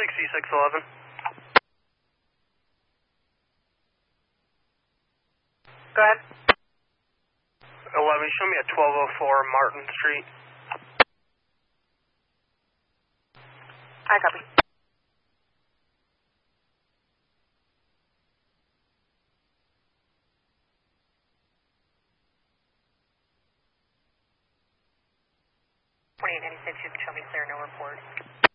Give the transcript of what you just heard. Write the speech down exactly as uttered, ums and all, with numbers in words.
sixty-six eleven. Go ahead. eleven, show me at twelve oh four Martin Street. I copy. twenty-eight ninety-six, you can show me clear, no report.